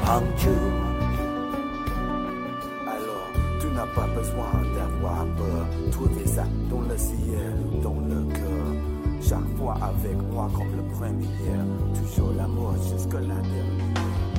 Alors, tu n'as pas besoin d'avoir peur. Trouver ça dans le ciel ou dans le cœur. Chaque fois avec moi comme le premier. Toujours l'amour jusqu'à la dernière.